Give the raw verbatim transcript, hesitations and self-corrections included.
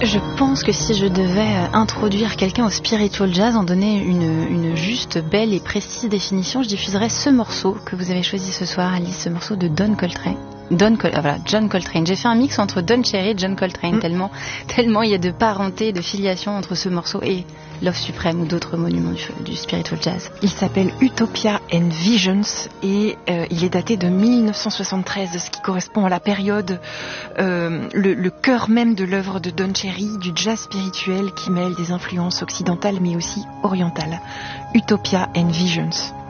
Je pense que si je devais introduire quelqu'un au spiritual jazz, en donner une, une juste, belle et précise définition, je diffuserais ce morceau que vous avez choisi ce soir, Alice, ce morceau de Don Coltrane. Don Col- ah, voilà, John Coltrane. J'ai fait un mix entre Don Cherry et John Coltrane, mm. tellement, tellement il y a de parenté, de filiation entre ce morceau et Love Supreme ou d'autres monuments du, du spiritual jazz. Il s'appelle Utopia and Visions et euh, il est daté de mille neuf cent soixante-treize, ce qui correspond à la période, euh, le, le cœur même de l'œuvre de Don Cherry, du jazz spirituel qui mêle des influences occidentales mais aussi orientales. Utopia and Visions.